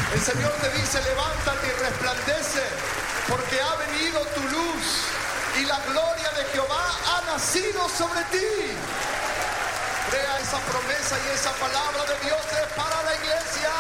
El Señor te dice: levántate y resplandece, porque ha venido tu luz y la gloria de Jehová ha nacido sobre ti. Crea esa promesa y esa palabra de Dios es para la iglesia.